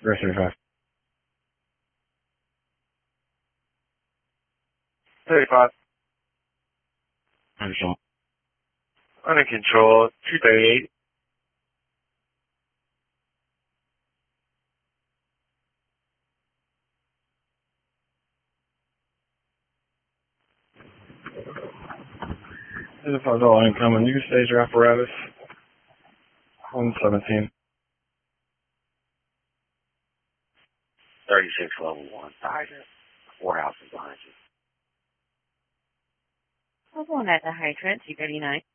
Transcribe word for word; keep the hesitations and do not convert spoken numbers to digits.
Rest thirty-five. thirty-five. Understand. Under control. two thirty-eight. This is all incoming. New stager apparatus. one seventeen. thirty-six level one. Tiger. Four houses behind you. We're going at the hydrant, two thirty-nine.